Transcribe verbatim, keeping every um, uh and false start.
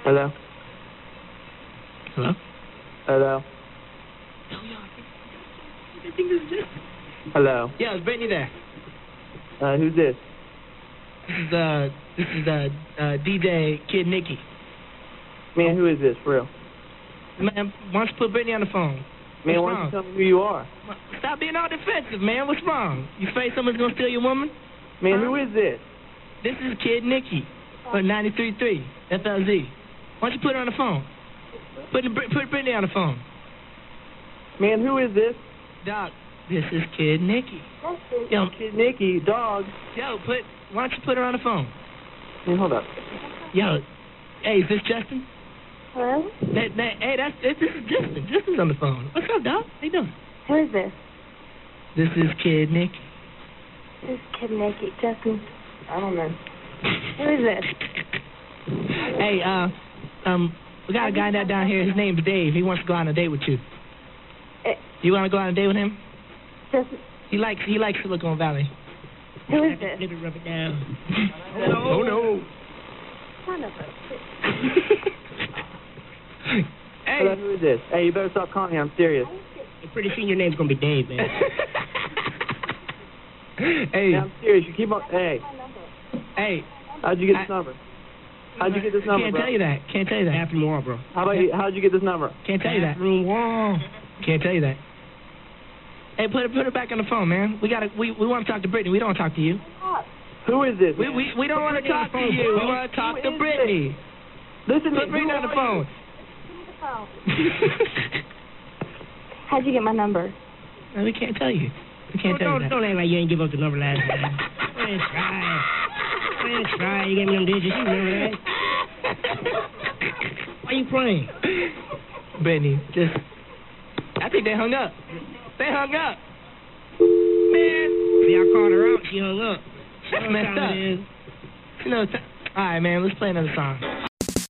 Hello? Hello? Hello? Hello? Yeah, it's Brittany there. Uh, who's this? This is, uh, this is, uh, uh, D J Kid Nicky. Man, who is this, for real? Man, why don't you put Brittany on the phone? Man, What's why don't wrong? you tell me who you are? Stop being all defensive, man. What's wrong? You afraid someone's gonna steal your woman? Man, huh? who is this? This is Kid Nicky, for ninety-three point three F L Z. Why don't you put her on the phone? Put, put Brittany on the phone. Man, who is this? Doc, this is Kid Nicky. Yo, Kid Nicky, dog. yo, put, why don't you put her on the phone? Man, hold up. Yo, hey, is this Justin? Hello? That, that, hey, that's, this is Justin. Justin's on the phone. What's up, Doc? How you doing? Who is this? This is Kid Nicky. This is Kid Nicky. Justin. I don't know. Who is this? Hey, uh, um, we got a guy that down here. His name's Dave. He wants to go on a date with you. Uh, You want to go on a date with him? Justin. He likes he likes Silicon Valley. Who is this? Let it rub it down. Oh no! Oh, no. Son of a... Hey, Hello, who is this? Hey, you better stop calling me. I'm serious. pretty soon your name's gonna be Dave, man. Hey, Man, I'm serious. You keep on. Hey, hey. how'd you get this I- number? How'd you get this number, Can't bro? tell you that. Can't tell you that. Bathroom wall, bro. How about you? How'd you get this number? Can't tell you that. Bathroom wall. Can't tell you that. Hey, put it put it back on the phone, man. We gotta we, we want to talk to Brittany. We don't want to talk to you. Who is this? We we, we don't want to talk to you. We want to talk Who to is Brittany. Listen to Put me. Brittany Who on the are phone. How'd you get my number? No, we can't tell you. We can't Oh, tell don't, you that. don't act like you ain't give up the number last time. Go ahead, try. Go ahead, try. You gave me them digits. You remember that? Why you playing? Brittany, just... I think they hung up. They hung up. Man. See, I called her out. She hung up. That's messed up. You know, t- all right, man, let's play another song.